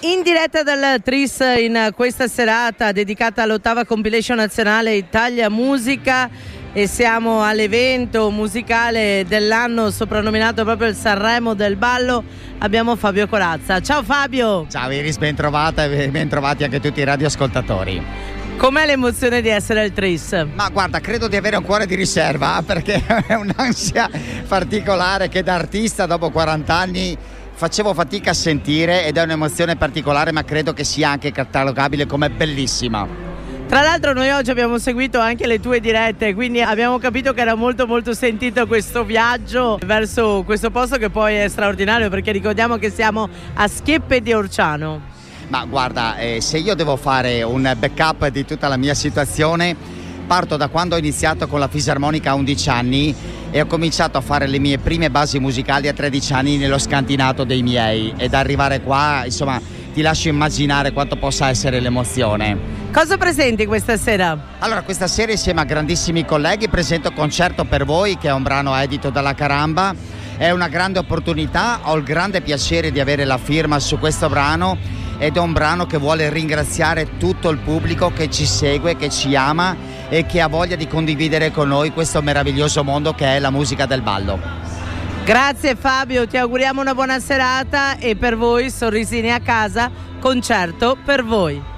In diretta dal Tris in questa serata dedicata all'8ª compilation nazionale Italia Musica, e siamo all'evento musicale dell'anno soprannominato proprio il Sanremo del ballo. Abbiamo Fabio Corazza. Ciao Fabio! Ciao Iris, ben trovata e ben trovati anche tutti i radioascoltatori. Com'è l'emozione di essere al Tris? Ma guarda, credo di avere un cuore di riserva, perché è un'ansia particolare che da artista dopo 40 anni facevo fatica a sentire, ed è un'emozione particolare, ma credo che sia anche catalogabile come bellissima. Tra l'altro noi oggi abbiamo seguito anche le tue dirette, quindi abbiamo capito che era molto molto sentito questo viaggio verso questo posto, che poi è straordinario, perché ricordiamo che siamo a Schieppe di Orciano. Ma guarda, se io devo fare un backup di tutta la mia situazione, parto da quando ho iniziato con la fisarmonica a 11 anni e ho cominciato a fare le mie prime basi musicali a 13 anni nello scantinato dei miei, ed arrivare qua, insomma, ti lascio immaginare quanto possa essere l'emozione. Cosa presenti questa sera? Allora, questa sera insieme a grandissimi colleghi presento Concerto per voi, che è un brano edito dalla Caramba. È una grande opportunità, ho il grande piacere di avere la firma su questo brano, ed è un brano che vuole ringraziare tutto il pubblico che ci segue, che ci ama e che ha voglia di condividere con noi questo meraviglioso mondo che è la musica del ballo. Grazie Fabio, ti auguriamo una buona serata, e per voi, sorrisini a casa, Concerto per voi.